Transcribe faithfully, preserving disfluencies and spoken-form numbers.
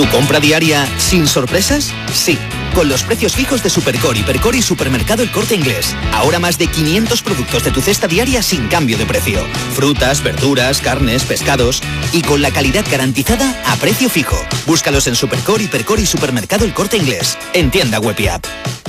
¿Tu compra diaria sin sorpresas? Sí, con los precios fijos de Supercore, Hipercore y Supermercado El Corte Inglés. Ahora más de quinientos productos de tu cesta diaria sin cambio de precio. Frutas, verduras, carnes, pescados y con la calidad garantizada a precio fijo. Búscalos en Supercore, Hipercore y Supermercado El Corte Inglés. En tienda web y app.